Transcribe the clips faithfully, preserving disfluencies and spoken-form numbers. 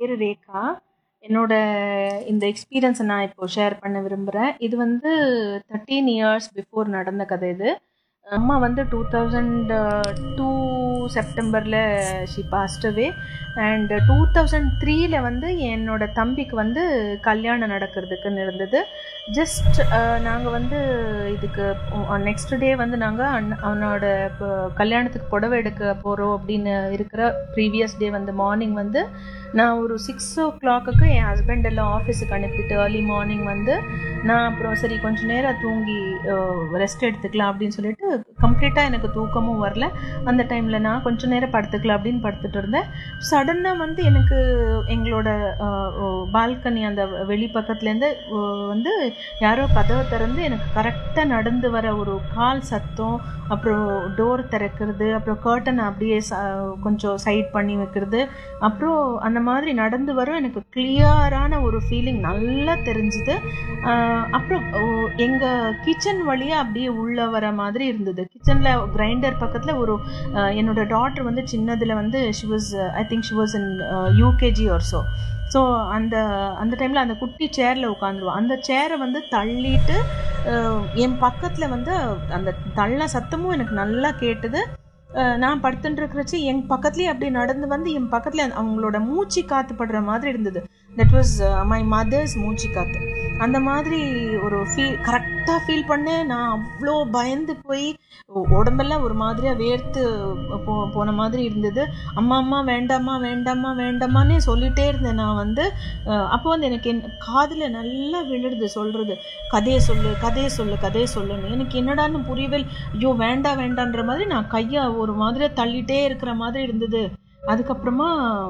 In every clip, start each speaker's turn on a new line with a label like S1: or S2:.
S1: பேர் ரேகா. என்னோட இந்த எக்ஸ்பீரியன்ஸை நான் இப்போ ஷேர் பண்ண விரும்புகிறேன். இது வந்து தேர்ட்டீன் இயர்ஸ் பிஃபோர் நடந்த கதை இது. அம்மா வந்து டூ தௌசண்ட் டூ செப்டம்பரில் she past away. And two thousand த்ரீல வந்து என்னோட தம்பிக்கு வந்து கல்யாணம் நடக்கிறதுக்குன்னு இருந்தது. ஜஸ்ட் நாங்கள் வந்து இதுக்கு நெக்ஸ்ட் டே வந்து நாங்கள் அன் அவனோட கல்யாணத்துக்கு புடவை எடுக்க போகிறோம் அப்படின்னு இருக்கிற ப்ரீவியஸ் டே வந்து மார்னிங் வந்து நான் ஒரு சிக்ஸ் ஓ கிளாக்குக்கு என் ஹஸ்பண்ட் எல்லாம் ஆஃபீஸுக்கு அனுப்பிட்டு ஏர்லி மார்னிங் வந்து நான் அப்புறம் சரி கொஞ்சம் நேரம் தூங்கி ரெஸ்ட் எடுத்துக்கலாம் அப்படின்னு சொல்லிட்டு கம்ப்ளீட்டாக எனக்கு தூக்கமும் வரல. அந்த டைமில் நான் கொஞ்சம் நேரம் படுத்துக்கலாம் அப்படின்னு படுத்துட்டு இருந்தேன். சடனாக வந்து எனக்கு எங்களோட பால்கனி அந்த வெளி பக்கத்துலேருந்து வந்து யாரோ கதவை திறந்து எனக்கு கரெக்டாக நடந்து வர ஒரு கால் சத்தம், அப்புறம் டோர் திறக்கிறது, அப்புறம் கர்ட்டனை அப்படியே கொஞ்சம் சைட் பண்ணி வைக்கிறது, அப்புறம் அந்த மாதிரி நடந்து வரும். எனக்கு கிளியரான ஒரு ஃபீலிங் நல்லா தெரிஞ்சுது. அப்புறம் எங்கள் கிச்சன் வழியாக அப்படியே உள்ளே வர மாதிரி இருந்தது. கிச்சனில் கிரைண்டர் பக்கத்தில் ஒரு என்னோட டாட்டர் வந்து சின்னதில் வந்து she was I think she was in UKG R so so அந்த அந்த டைமில் அந்த குட்டி சேரில் உட்காந்துருவோம். அந்த சேரை வந்து தள்ளிட்டு என் பக்கத்தில் வந்து அந்த தள்ள சத்தமும் எனக்கு நல்லா கேட்டுது. நான் படுத்துட்டு இருக்கிறச்சு என் பக்கத்துலேயே அப்படியே நடந்து வந்து என் பக்கத்தில் அவங்களோட மூச்சு காற்று படுற மாதிரி இருந்தது. தட் வாஸ் மை மதர்ஸ் மூச்சு காற்று. அந்த மாதிரி ஒரு ஃபீல் கரெக்டாக ஃபீல் பண்ணேன். நான் அவ்வளோ பயந்து போய் உடம்பெல்லாம் ஒரு மாதிரியாக வேர்த்து போ போன மாதிரி இருந்தது. அம்மா அம்மா வேண்டாம்மா வேண்டாம்மா வேண்டாமான்னே சொல்லிகிட்டே இருந்தேன். நான் வந்து அப்போ வந்து எனக்கு என் காதில் நல்லா விழுடுது சொல்கிறது, கதையை சொல்லு கதையை சொல்லு கதையை சொல்லுன்னு. எனக்கு என்னடான்னு புரியவே, ஐயோ வேண்டாம் வேண்டான்ற மாதிரி நான் கையை ஒரு மாதிரியாக தள்ளிகிட்டே இருக்கிற மாதிரி இருந்தது. அதுக்கப்புறமா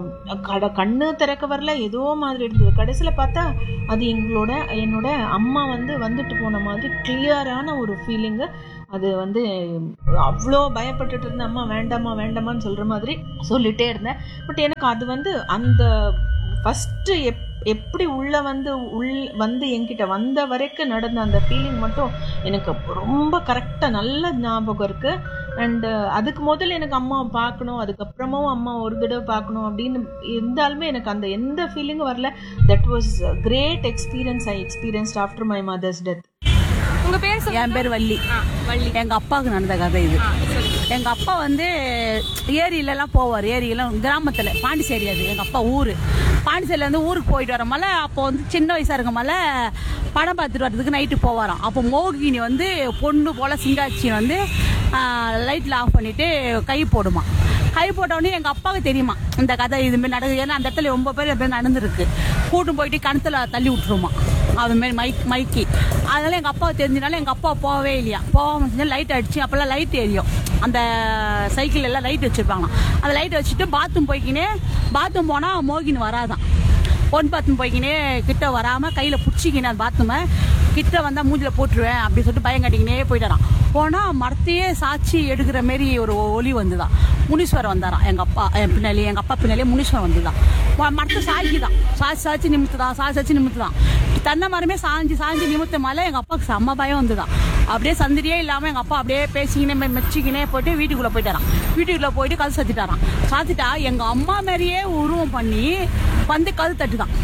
S1: கட கண்ணு திறக்க வரல, ஏதோ மாதிரி இருந்தது. கடைசியில் பார்த்தா அது எங்களோட என்னோட அம்மா வந்து வந்துட்டு போன மாதிரி கிளியரான ஒரு ஃபீலிங்கு. அது வந்து அவ்வளோ பயப்பட்டுட்டு இருந்தேன். அம்மா வேண்டாமா வேண்டாமான்னு சொல்கிற மாதிரி சொல்லிகிட்டே இருந்தேன். பட் எனக்கு அது வந்து அந்த ஃபஸ்ட்டு எப் எப்படி உள்ளே வந்து உள் வந்து என்கிட்ட வந்த வரைக்கும் நடந்த அந்த ஃபீலிங் மட்டும் எனக்கு ரொம்ப கரெக்டாக நல்ல ஞாபகம் இருக்குது. அண்டு அதுக்கு முதல்ல எனக்கு அம்மாவை பார்க்கணும், அதுக்கப்புறமும் அம்மா ஒரு தடவை பார்க்கணும் அப்படின்னு இருந்தாலுமே எனக்கு அந்த எந்த ஃபீலிங்கும் வரல. That was great experience I experienced after my mother's death.
S2: உங்கள் பேர்? என் பேர் வள்ளி. வள்ளி. எங்கள் அப்பாவுக்கு நடந்த கதை இது. எங்கள் அப்பா வந்து ஏரியிலலாம் போவார். ஏரியெல்லாம் கிராமத்தில் பாண்டிச்சேரி, அது எங்கள் அப்பா ஊர். பாண்டிச்சேரியிலேருந்து ஊருக்கு போயிட்டு வர மேலே அப்போ வந்து சின்ன வயசாக இருக்க மேலே படம் பார்த்துட்டு வர்றதுக்கு நைட்டு போவாராம். அப்போ மோகினி வந்து பொண்ணு போல் சிங்காச்சி வந்து லைட்டில் ஆஃப் பண்ணிவிட்டு கை போடுமா. கை போட்டோடனே எங்கள் அப்பாவுக்கு தெரியுமா இந்த கதை இதுமாரி நடக்குது. ஏன்னா அந்த இடத்துல ரொம்ப பேர் எப்படி நடந்துருக்கு. கூட்டும் போயிட்டு கணத்தில் தள்ளி விட்டுருமா அதுமாரி மைக் மைக்கி. அதனால எங்கள் அப்பாவை தெரிஞ்சனால எங்கள் அப்பா போகவே இல்லையா. போகாமல் செஞ்சால் லைட் அடிச்சு அப்போல்லாம் லைட் எரியும். அந்த சைக்கிள் எல்லாம் லைட் வச்சுருப்பாங்களாம். அந்த லைட் வச்சுட்டு பாத்ரூம் போய்க்கினே பாத்ரூம் போனால் மோகினி வராதான். பொன் பாத்ரூம் போய்க்கினே கிட்ட வராமல் கையில் பிடிச்சிக்கினே அந்த பாத்ரூமை கிட்ட வந்தால் மூஞ்சில் போட்டுருவேன் அப்படின்னு சொல்லிட்டு பயம் கட்டிக்கினே போயிட்டாரான். போனால் மரத்தையே சாட்சி எடுக்கிற மாரி ஒரு ஒலி வந்துதான். முனீஸ்வரர் வந்தாரான் எங்கள் அப்பா என் பின்னாலே எங்கள் அப்பா பின்னாலே முனீஸ்வரர் வந்துதான். மரத்தை சாய்ச்சி தான் சாட்சி சாட்சி நிமித்துதான் சாட்சி சாட்சி நிமித்துதான். தென்னை மரமே சாஞ்சி சாஞ்சி நிமித்த மேலே எங்கள் அப்பாவுக்கு செம்ம பயம் வந்துதான். அப்படியே சந்திரியே இல்லாமல் எங்கள் அப்பா அப்படியே பேசிக்கினே மெச்சிக்கினே போயிட்டு வீட்டுக்குள்ளே போயிட்டாரான். வீட்டுக்குள்ளே போயிட்டு கல் சாத்திட்டாரான். சாத்திட்டா எங்கள் அம்மா மாதிரியே உருவம் பண்ணி வந்து கல் தட்டுதான்.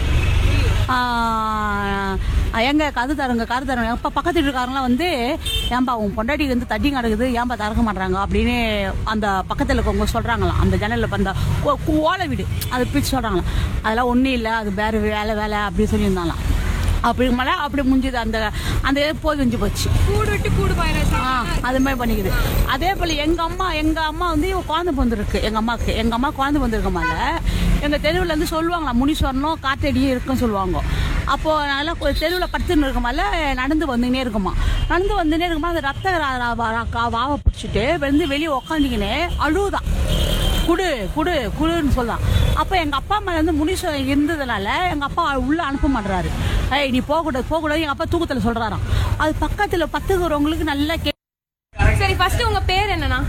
S2: எங்க கது தருங்க கரு தருங்க. இப்போ பக்கத்து வீட்டுக்காரங்களாம் வந்து ஏன்பா உன் பொண்டாட்டி வந்து தட்டி கிடக்குது ஏன்பா திறக்க மாட்டாங்க அப்படின்னு அந்த பக்கத்தில் இருக்கவங்க சொல்கிறாங்களாம். அந்த ஜன்னலில் அந்த ஓலை வீடு அது பிரித்து சொல்கிறாங்களாம். அதெல்லாம் ஒன்றும் இல்லை, அது வேறு வேலை வேலை அப்படின்னு சொல்லியிருந்தாங்களாம். அப்படி மேலே அப்படி முடிஞ்சுது. அந்த அந்த போய் வெஞ்சு போச்சு.
S3: கூடு விட்டு கூடு
S2: ஆ அது மாதிரி பண்ணிக்குது. அதே போல் எங்கள் அம்மா எங்கள் அம்மா வந்து குழந்தை பிறந்திருக்கு. எங்கள் அம்மாவுக்கு எங்கள் அம்மா குழந்தை பிறந்திருக்கமால எங்கள் தெருவில் வந்து சொல்லுவாங்களா முனீஸ்வரனும் காத்தடியும் இருக்குன்னு சொல்லுவாங்க. அப்போது நல்லா தெருவில் படுத்துன்னு இருக்கமால நடந்து வந்துக்கினே இருக்குமா. நடந்து வந்துனே இருக்குமா அந்த ரத்த வாவை பிடிச்சிட்டு வந்து வெளியே உக்காந்துக்கினே அழுவுதான். குடு குடு குடுன்னு சொல்லலாம். அப்போ எங்கள் அப்பா அம்மா வந்து முனீஸ்வரன் இருந்ததுனால எங்கள் அப்பா உள்ளே அனுப்ப மாட்டுறாரு. ஏய் நீ போகக்கூடாது போகக்கூடாது எங்கள் அப்பா தூக்கத்தில் சொல்கிறாராம். அது பக்கத்தில் பத்துக்கிறவங்களுக்கு நல்லா கே.
S3: சரி, ஃபர்ஸ்ட் உங்க பேர் என்னன்னா?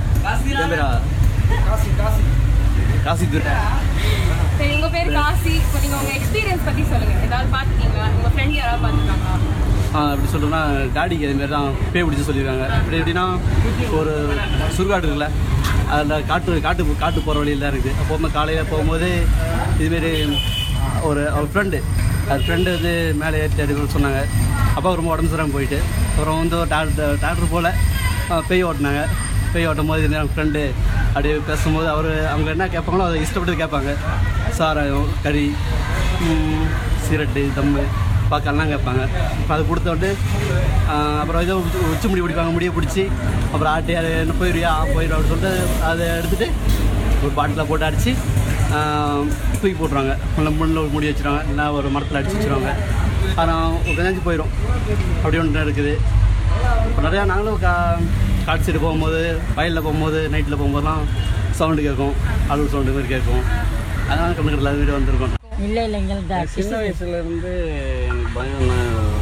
S3: சரி, உங்க பேர் காசி. இப்போ நீங்க உங்க எக்ஸ்பீரியன்ஸ் பத்தி சொல்லுங்க. ஏதாவது பார்த்துருக்கீங்களா? உங்க ஃப்ரெண்ட் யாராவது பார்த்துருக்காங்களா?
S4: ஆ எப்படி சொல்கிறோம்னா டாடிக்கு அதுமாரி தான் பேய் பிடிச்சி சொல்லியிருக்காங்க. இப்படி எப்படின்னா ஒரு சுடுகாடு இருக்குல்ல, அதில் காட்டு காட்டு காட்டு போகிற வழியில் தான் இருக்குது. அப்போ காலையில் போகும்போது இதுமாரி ஒரு அவர் ஃப்ரெண்டு அது ஃப்ரெண்டு வந்து மேலே ஏற்றி அடிக்கணும்னு சொன்னாங்க. அப்போ ரொம்ப உடம்பு சரியாமல் போயிட்டு அப்புறம் வந்து ஒரு டாக்டர் டாக்டர் போல் பேய் ஓட்டினாங்க. பேய் ஓட்டும் போது என் ஃப்ரெண்டு அப்படியே பேசும்போது அவர் அவங்க என்ன கேட்பாங்களோ அதை இஷ்டப்பட்டு கேட்பாங்க. சாராயம், கறி, சிரட்டு, தம்மு, பாக்கெல்லாம் கேட்பாங்க. இப்போ அது கொடுத்தோட்டு அப்புறம் ஏதோ உச்சி முடி பிடிப்பாங்க. முடியை பிடிச்சி அப்புறம் ஆட்டி அது என்ன போயிடுவியா போயிடும் அப்படின்னு சொல்லிட்டு அதை எடுத்துகிட்டு ஒரு பாட்டில் போட்டு அடித்து தூக்கி போட்டுருவாங்க. முள்ள முள்ள ஒரு முடி வச்சுருவாங்க, இல்லைன்னா ஒரு மரத்தில் அடித்து வச்சுருவாங்க. ஆனால் ஒரு கஞ்சாஞ்சி போயிடும். அப்படி ஒன்று இருக்குது. இப்போ நிறையா நாங்களும் கா காட்டு சைடு போகும்போது, வயலில் போகும்போது, நைட்டில் போகும்போதெல்லாம் சவுண்டு கேட்கும், அழுவு சவுண்டு மாதிரி கேட்கும். அதனால கண்ணுக்கிட்ட வீடு வந்திருக்கோம்.
S5: இல்லை இல்லை எங்களுக்கு
S6: சின்ன வயசுலேருந்து எனக்கு பயம்னா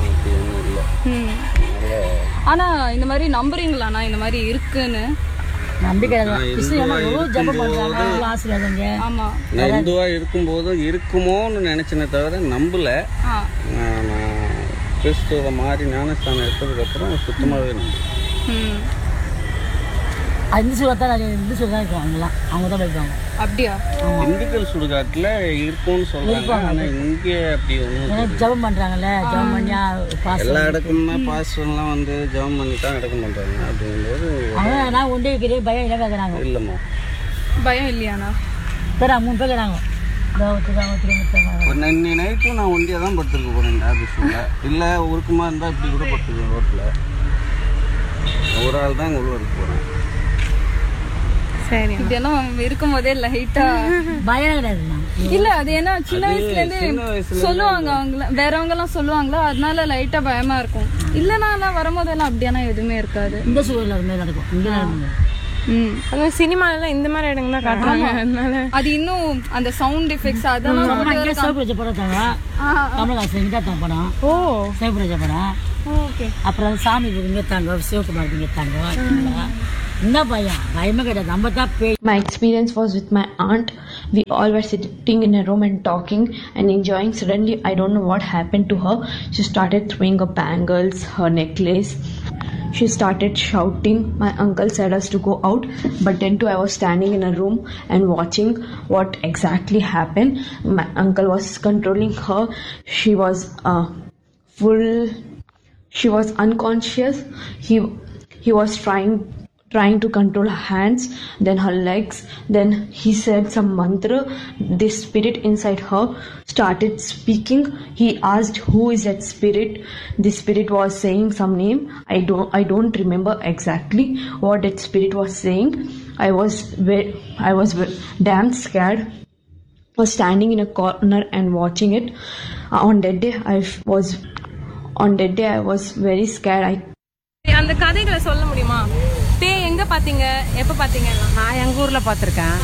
S6: இல்லை.
S3: ஆனா இந்த மாதிரி நம்புறீங்களாண்ணா இந்த மாதிரி இருக்குன்னு?
S5: நம்பிக்கை ஜபம் பண்றாங்க ஆசீர்வாதங்க.
S3: ஆமா,
S6: நான் இந்துவா இருக்கும்போதும் இருக்குமோன்னு நினைச்சேனே தவிர நம்பல. நான் கிறிஸ்துவ மாதிரி ஞானஸ்தானம் எடுத்ததுக்கு அப்புறம் சுத்தமாகவே நம்புறேன்.
S5: இந்து சுடுகாடு இந்து சுடுகாடு இருக்கும், அவங்களாம் அவங்க தான் போய்க்குவாங்க.
S3: அப்படியா?
S6: இந்துக்கள் சுடுகாட்டில் இருக்கும்னு சொல்றாங்க. ஆனால் இங்கே அப்படி ஒன்றும்
S5: ஜபம் பண்றாங்கல்ல, ஜபம் பண்ணியா
S6: எல்லா இடக்குமே பாஸ்டர்லாம் வந்து ஜபம் பண்ணி தான் இடக்கம் பண்றாங்க. அப்படிங்கும்போது
S5: அவங்க நான் ஒன்றே வைக்கிறே பயம் இல்லை கேட்குறாங்க.
S6: இல்லைம்மா,
S3: பயம் இல்லையாண்ணா?
S5: சரி மூணு பேர் கேட்குறாங்க.
S6: இன்னி நைட்டும் நான் ஒண்டியாக தான் படுத்துருக்க போகிறேன் இந்த ஆஃபீஸில். இல்லை உருக்கமாக இருந்தால் இப்படி கூட படுத்துருக்கேன் ரோட்டில். ஒரு ஆள் தான் உள்ள இருக்க போகிறேன்.
S3: சரி, இதெல்லாம் இருக்கும் போதே லைட்டா
S5: பயம் கிடையாது.
S3: இல்ல அது ஏன்னா சின்ன வயசுல இருந்து சொல்லுவாங்க, அவங்க வேறவங்க எல்லாம் சொல்லுவாங்களா, அதனால லைட்டா பயமா இருக்கும். இல்லனா எல்லாம் வரும்போதெல்லாம் அப்படியானா எதுவுமே இருக்காது.
S5: இந்த சூழல் அது மாதிரி நடக்கும். இங்க நடக்கும்.
S3: அது சினிமால இந்த மாதிரி இடங்கள் தான் காட்டுறாங்க. அதனால அது இன்னும் அந்த சவுண்ட் எஃபெக்ட்ஸ் அதெல்லாம்
S5: சிவபுரஜ படம் தாங்க. கமலஹாசன் இங்க தான் படம். ஓ சிவபுரஜ படம்.
S3: ஓகே.
S5: அப்புறம் சாமி இங்க தாங்க, சிவகுமார் இங்க தாங்க.
S7: My experience was with my aunt. We all were sitting in a room and talking and enjoying. Suddenly, I don't know what happened to her. She started throwing up bangles, her necklace. She started shouting. My uncle said us to go out, but then too I was standing in a room and watching what exactly happened. My uncle was controlling her. She was uh, full. She was unconscious. He he was trying. trying to control her hands, then her legs. Then he said some mantra. This spirit inside her started speaking. He asked, who is that spirit? The spirit was saying some name. I don't I don't remember exactly what that spirit was saying. I was very, I was very, damn scared. I was standing in a corner and watching it. Uh, on that day I was on that day I was very scared. I
S3: அந்த கதைகளை சொல்ல முடியுமா? பேய் எங்க பாத்தீங்க, எப்ப பாத்தீங்க?
S2: நான் எங்க ஊர்ல பாத்திருக்கேன்.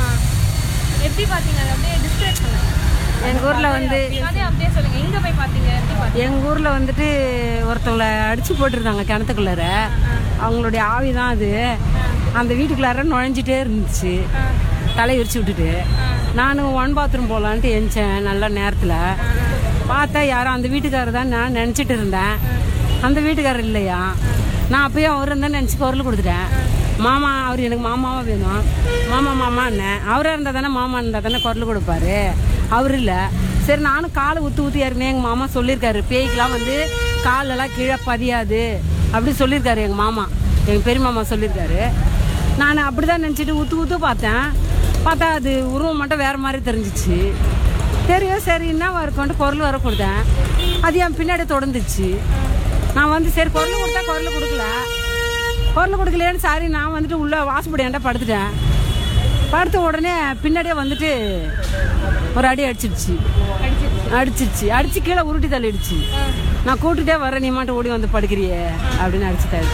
S3: எப்படி பாத்தீங்க? அப்படியே டிஸ்கிரைப் பண்ணுங்க.
S2: எங்க ஊர்ல வந்து
S3: கதை அப்படியே சொல்லுங்க. எங்க போய் பாத்தீங்க, எப்படி பாத்தீங்க?
S2: எங்க ஊர்ல வந்துட்டு ஒருத்தவங்கள அடிச்சு போட்டுருந்தாங்க கிணத்துக்குள்ளார. அவங்களுடைய ஆவி தான் அது. அந்த வீட்டுக்குள்ளார நுழைஞ்சிட்டே இருந்துச்சு, தலை விரிச்சு விட்டுட்டு. நானும் ஒன் பாத்ரூம் போகலான்ட்டு எந்திச்சேன். நல்ல நேரத்துல பார்த்தா யாரும் அந்த வீட்டுக்காரர் தான் நான் நினைச்சிட்டு இருந்தேன். அந்த வீட்டுக்காரர் இல்லையா. நான் அப்பயே அவர் இருந்தால் நினச்சி குரல் கொடுத்துட்டேன். மாமா, அவர் எனக்கு மாமாவாக வேணும். மாமா மாமா அண்ணன் அவராக இருந்தால் தானே, மாமா இருந்தால் தானே குரல் கொடுப்பாரு. அவர் இல்லை. சரி நானும் காலை ஊற்றி ஊற்றி ஏறினேன். எங்கள் மாமா சொல்லியிருக்காரு, பேய்க்கெலாம் வந்து காலெல்லாம் கீழே பதியாது அப்படி சொல்லியிருக்காரு எங்கள் மாமா, எங்கள் பெரிய மாமா சொல்லியிருக்காரு. நான் அப்படி தான் நினச்சிட்டு ஊற்று ஊற்று பார்த்தேன். பார்த்தா அது உருவம் மட்டும் வேறு மாதிரி தெரிஞ்சிச்சு. தெரியும், சரி என்னவா இருக்கும்ட்டு குரல் வர கொடுத்தேன். அது என் பின்னாடி தொடர்ந்துச்சு. நான் வந்து சரி குரல் கொடுத்தா குரல் கொடுக்கல, குரல் கொடுக்கலையான்னு சாரி நான் வந்துட்டு உள்ள வாசப்படியாண்டா படுத்துட்டேன். படுத்த உடனே பின்னாடியே வந்துட்டு ஒரு அடி அடிச்சிடுச்சு அடிச்சிருச்சு அடிச்சு கீழே உருட்டி தள்ளிடுச்சு. நான் கூட்டுட்டே வரேன், நீ மாட்ட ஓடி வந்து படுக்கிறியே அப்படின்னு அடிச்சுட்டாரு.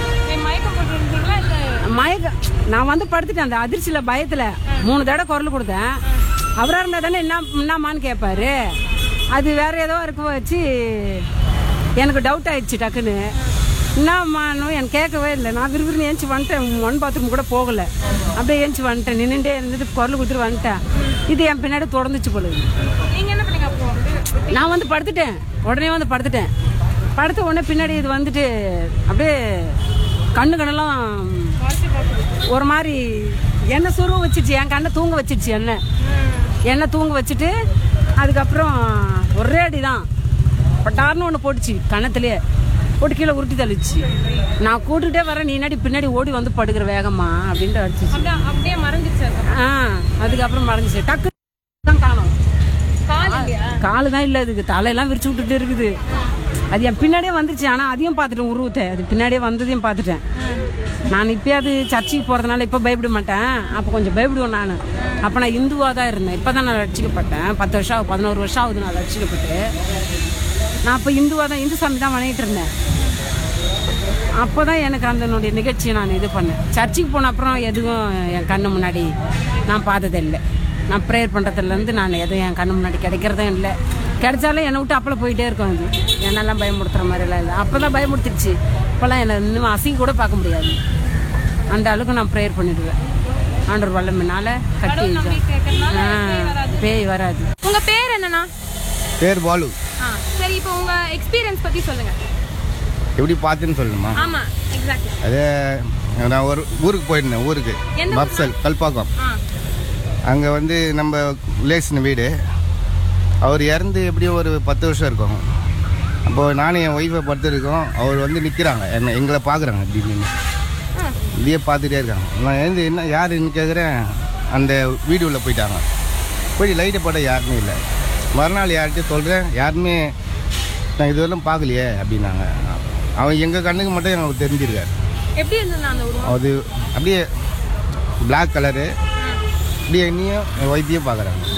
S2: மயக்க நான் வந்து படுத்துட்டேன். அந்த அதிர்ச்சியில பயத்துல மூணு தடவை குரல் கொடுத்தேன். அவரா இருந்தா தானே என்ன என்னமான்னு கேட்பாரு. அது வேற ஏதோ இருக்க வச்சு எனக்கு டவுட் ஆயிடுச்சு. டக்குன்னு என்னம்மானும் எனக்கு கேட்கவே இல்லை. நான் விறுவிறுன்னு ஏஞ்சி வந்துட்டேன். ஒன் பாத்ரூம் கூட போகல, அப்படியே ஏஞ்சி வந்துட்டேன். நின்றுட்டே இருந்துட்டு குரல் கொடுத்துட்டு வந்துட்டேன். இது என் பின்னாடி தொடர்ந்துச்சு போல.
S3: நீங்க என்ன பண்ணீங்க அப்போ?
S2: நான் வந்து படுத்துட்டேன். உடனே வந்து படுத்துட்டேன். படுத்த உடனே பின்னாடி இது வந்துட்டு அப்படியே கண்ணு கண்ணெல்லாம் ஒரு மாதிரி என்ன சுருவ வச்சிருச்சு, என் கண்ணை தூங்க வச்சிருச்சு, என்ன என்ன தூங்க வச்சுட்டு அதுக்கப்புறம் ஒரே அடி தான் பட்டார்னு ஒன்று போட்டுச்சு கணத்துலேயே, போட்டு கீழே உருட்டி தள்ளிச்சு. நான் கூட்டுகிட்டே வரேன், நீ நடி பின்னாடி ஓடி வந்து படுக்கிற வேகமா அப்படின்ட்டு அடிச்சிச்சு.
S3: அப்படியே மறைஞ்சிச்சு.
S2: ஆ அதுக்கப்புறம் மறைஞ்சிச்சு. டக்கு தான் காணும், காலு தான் இல்லை, அதுக்கு தலையெல்லாம் விரிச்சு விட்டுட்டு இருக்குது. அது என் பின்னாடியே வந்துருச்சு. ஆனால் அதையும் பார்த்துட்டேன், உருவத்தை அது பின்னாடியே வந்ததையும் பார்த்துட்டேன். நான் இப்போயாவது சர்ச்சுக்கு போகிறதுனால இப்போ பயப்பட மாட்டேன், அப்போ கொஞ்சம் பயப்படுவேன் நான். அப்போ நான் இந்துவாக தான் இருந்தேன். இப்போ தான் நான் ரட்சிக்கப்பட்டேன். பத்து வருஷம் ஆகுது, பதினோரு வருஷம் ஆகுது நான் ரட்சிக்கப்பட்டு. நான் இப்போ இந்துவாக தான், இந்து சாமி தான் வணங்கிட்டு இருந்தேன். அப்போ தான் எனக்கு அந்த நிகழ்ச்சியை நான் இது பண்ணேன். சர்ச்சுக்கு போன அப்புறம் எதுவும் என் கண்ணு முன்னாடி நான் பார்த்ததே இல்லை. நான் ப்ரேயர் பண்ணுறதுலேருந்து நான் எதுவும் என் கண்ணு முன்னாடி கிடைக்கிறதும் இல்லை. கிடைச்சாலும் என்னை விட்டு அப்போலாம் போயிட்டே இருக்கும். அது என்னெல்லாம் பயமுறுத்துற மாதிரிலாம் இல்லை. அப்போ தான் பயமுறுத்திடுச்சு. இப்போல்லாம் என்னை இன்னும் அசிங்க கூட பார்க்க முடியாது. அந்த அளவுக்கு நான் ப்ரேயர் பண்ணிடுவேன். ஆண்டவர் வல்லமைனால கட்டி பேய் வராது.
S3: உங்க பேர் என்னன்னா?
S8: பேர் பாலு.
S3: சரி, இப்போ உங்க எக்ஸ்பீரியன்ஸ் பத்தி சொல்லுங்க.
S8: எப்படி பார்த்துன்னு சொல்லணுமா?
S3: ஆமா, எக்ஸாக்ட்லி.
S8: அதே நான் ஒரு ஊருக்கு போயிருந்தேன், ஊருக்கு மப்சல் கல்பாக்கம். அங்கே வந்து நம்ம ரிலேஷன் வீடு. அவர் இறந்து எப்படியும் ஒரு பத்து வருஷம் இருக்கும். அப்போது நானும் என் ஒய்ஃபை படுத்துருக்கோம். அவர் வந்து நிற்கிறாங்க, என்ன எங்களை பார்க்குறாங்க. இப்படின்னு இப்படியே பார்த்துட்டே இருக்காங்க. நான் எழுந்து என்ன யாருன்னு கேட்குறேன். அந்த வீடியோவில் போயிட்டாங்க. போய் லைட்டை போட யாருமே இல்லை. மறுநாள் யார்கிட்டையும் சொல்கிறேன், யாருமே நான் இதுவரையும் பார்க்கலையே அப்படின்னாங்க. அவன் எங்கள் கண்ணுக்கு மட்டும் எனக்கு தெரிஞ்சிருக்காரு.
S3: எப்படி இருந்தது
S8: அது அப்படியே பிளாக் கலரு. அப்படியே என்னையும் என் ஒய்ஃபையும் பார்க்குறாங்க.